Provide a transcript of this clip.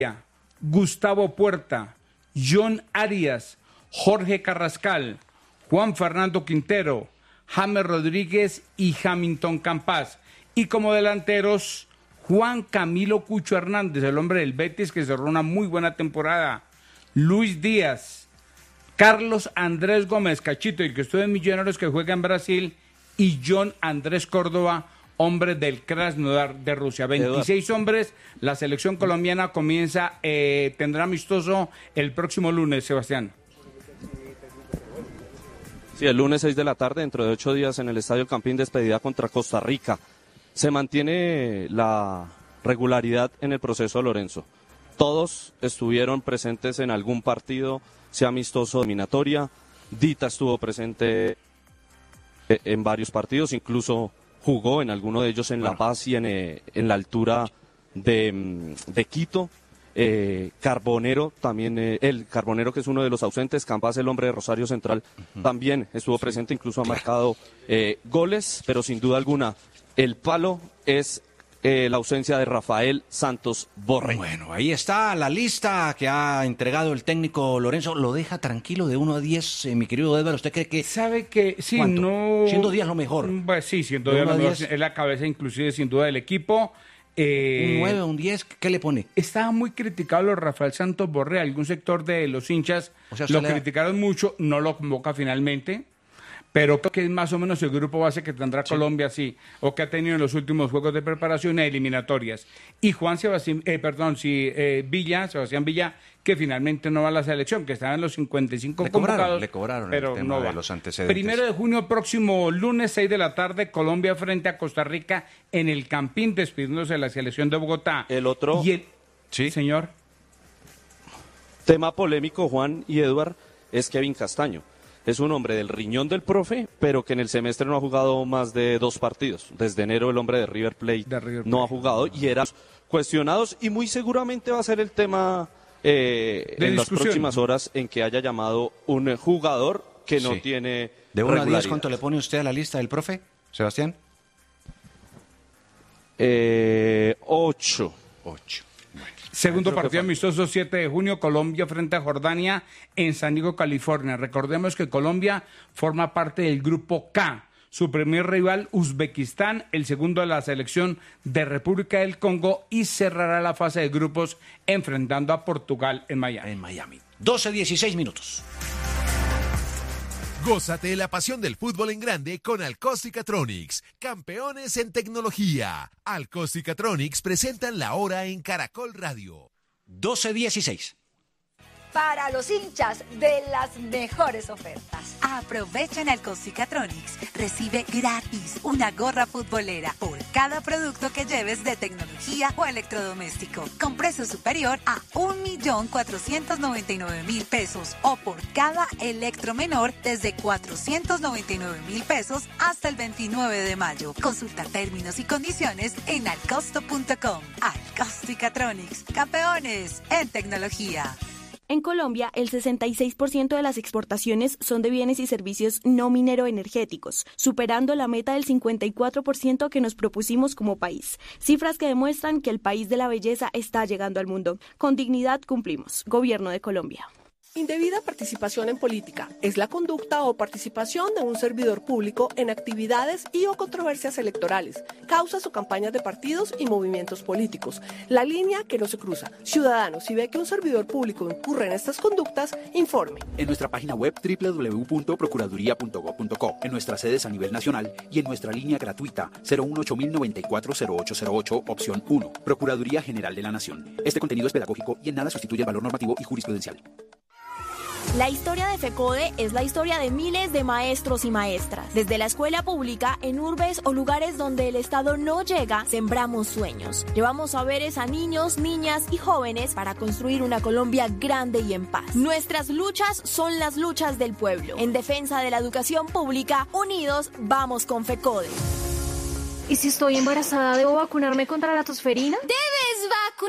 Gustavo Puerta, John Arias, Jorge Carrascal, Juan Fernando Quintero, James Rodríguez y Hamilton Campas. Y como delanteros, Juan Camilo Cucho Hernández, el hombre del Betis que cerró una muy buena temporada, Luis Díaz, Carlos Andrés Gómez Cachito, el que estuvo en Millonarios que juega en Brasil, y John Andrés Córdoba, hombre del Krasnodar de Rusia. 26 hombres, la selección colombiana comienza, tendrá amistoso el próximo lunes, Sebastián. Sí, el lunes 6 de la tarde, dentro de 8 días en el Estadio El Campín, despedida contra Costa Rica. Se mantiene la regularidad en el proceso, Lorenzo. Todos estuvieron presentes en algún partido, sea amistoso o eliminatoria. Dita estuvo presente en varios partidos, incluso jugó en alguno de ellos en La Paz y en la altura de Quito. Carbonero también, el Carbonero, que es uno de los ausentes, Campas, el hombre de Rosario Central, también estuvo presente, incluso ha marcado goles, pero sin duda alguna el palo es la ausencia de Rafael Santos Borré. Bueno, ahí está la lista que ha entregado el técnico Lorenzo. ¿Lo deja tranquilo de 1 a 10, mi querido Edgar? ¿Usted cree que...? ¿Sabe que sí, ¿cuánto? no... Siendo 10 lo mejor. Pues sí, siendo 10 lo mejor. Es la cabeza inclusive sin duda del equipo. Un 9, un 10, ¿qué le pone? Estaba muy criticado lo de Rafael Santos Borré. Algún sector de los hinchas lo criticaron mucho, no lo convoca finalmente. Pero creo que es más o menos el grupo base que tendrá Colombia, sí, o que ha tenido en los últimos juegos de preparación e eliminatorias. Y Sebastián Villa, que finalmente no va a la selección, que estaba en los 55 convocados. Le cobraron pero el tema no va. de los antecedentes. 1 de junio, próximo lunes, 6 de la tarde, Colombia frente a Costa Rica en el Campín, despidiéndose de la selección de Bogotá. El otro... Sí, señor. Tema polémico, Juan y Eduard, es Kevin Castaño. Es un hombre del riñón del profe, pero que en el semestre no ha jugado más de 2 partidos. Desde enero el hombre de River Plate no ha jugado y eran cuestionados, y muy seguramente va a ser el tema en las próximas horas en que haya llamado un jugador que no tiene de 1 a 10, ¿cuánto le pone usted a la lista del profe, Sebastián? 8. Segundo partido amistoso, 7 de junio, Colombia frente a Jordania en San Diego, California. Recordemos que Colombia forma parte del grupo K. Su primer rival, Uzbekistán, el segundo de la selección de República del Congo, y cerrará la fase de grupos enfrentando a Portugal en Miami. 12:16 minutos. Gózate la pasión del fútbol en grande con Alcostica-Tronics, campeones en tecnología. Alcostica-Tronics presentan la hora en Caracol Radio. 12:16. Para los hinchas de las mejores ofertas. Aprovecha en Alcostica-Tronics. Recibe gratis una gorra futbolera por cada producto que lleves de tecnología o electrodoméstico, con precio superior a 1.499.000 pesos, o por cada electro menor desde 499.000 pesos hasta el 29 de mayo. Consulta términos y condiciones en alcosto.com. Alcostica-Tronics, campeones en tecnología. En Colombia, el 66% de las exportaciones son de bienes y servicios no minero-energéticos, superando la meta del 54% que nos propusimos como país. Cifras que demuestran que el país de la belleza está llegando al mundo. Con dignidad cumplimos. Gobierno de Colombia. Indebida participación en política es la conducta o participación de un servidor público en actividades y o controversias electorales, causas o campañas de partidos y movimientos políticos. La línea que no se cruza. Ciudadano, si ve que un servidor público incurre en estas conductas, informe. En nuestra página web www.procuraduría.gov.co, en nuestras sedes a nivel nacional y en nuestra línea gratuita 018-094-0808, opción 1. Procuraduría General de la Nación. Este contenido es pedagógico y en nada sustituye el valor normativo y jurisprudencial. La historia de FECODE es la historia de miles de maestros y maestras. Desde la escuela pública, en urbes o lugares donde el Estado no llega, sembramos sueños. Llevamos saberes a niños, niñas y jóvenes para construir una Colombia grande y en paz. Nuestras luchas son las luchas del pueblo. En defensa de la educación pública, unidos, vamos con FECODE. ¿Y si estoy embarazada, debo vacunarme contra la tosferina? ¡Debes vacunarte!